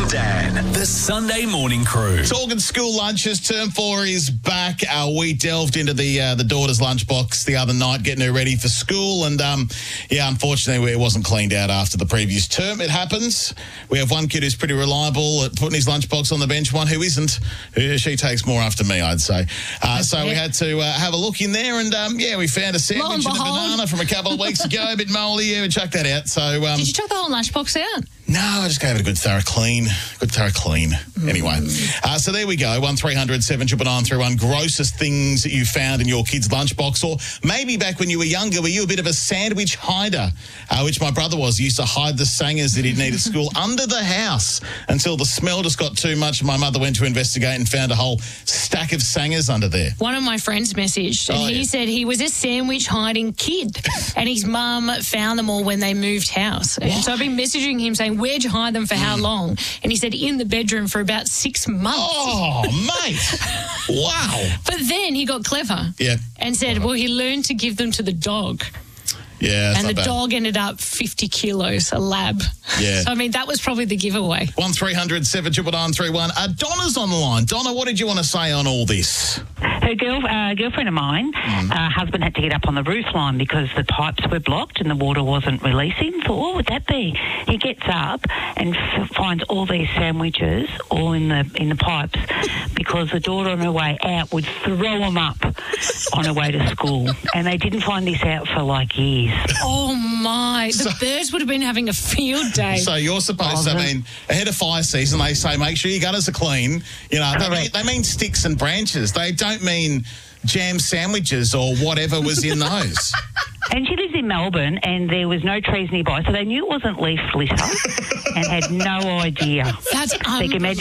Dan, the Sunday morning crew. Talking school lunches, term 4 is back. We delved into the daughter's lunchbox the other night, getting her ready for school. And, unfortunately, it wasn't cleaned out after the previous term. It happens. We have one kid who's pretty reliable at putting his lunchbox on the bench, one who isn't. She takes more after me, I'd say. So we had to have a look in there. And, we found a sandwich and a banana from a couple of weeks ago. A bit mouldy. Yeah, we chucked that out. So, did you chuck the whole lunchbox out? No, I just gave it a good thorough clean. Anyway, so there we go. 1300 79931. Grossest things that you found in your kid's lunchbox, or maybe back when you were younger, were you a bit of a sandwich hider, which my brother was. He used to hide the sangers that he'd need at school under the house until the smell just got too much. My mother went to investigate and found a whole stack of sangers under there. One of my friends messaged, and he said he was a sandwich hiding kid, and his mum found them all when they moved house. And so I've been messaging him saying, where'd you hide them for how long? And he said, in the bedroom for about 6 months. Oh, mate. Wow. But then he got clever. Yeah. And said, well, he learned to give them to the dog. Yeah, and the dog ended up 50 kilos, a lab. Yeah. So, I mean, that was probably the giveaway. 1300 79931. Donna's on the line. Donna, what did you want to say on all this? Her girlfriend of mine, husband had to get up on the roof line because the pipes were blocked and the water wasn't releasing. Thought, what would that be? He gets up and finds all these sandwiches all in the pipes because the daughter on her way out would throw them up on her way to school. And they didn't find this out for like years. Oh, my. The birds would have been having a field day. So you're supposed to, ahead of fire season, they say, make sure your gutters are clean. You know, they mean sticks and branches. They don't mean jam sandwiches or whatever was in those. And she lives in Melbourne and there was no trees nearby, so they knew it wasn't leaf litter and had no idea. That's